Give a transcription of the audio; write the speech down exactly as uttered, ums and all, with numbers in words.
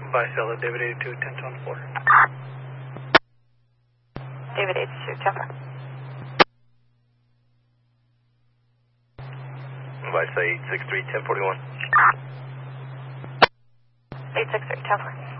Vicella, David eighty-two, ten twenty-four. David eighty-two, ten four. Vicella eight six three, ten forty-one. eight six three, ten four.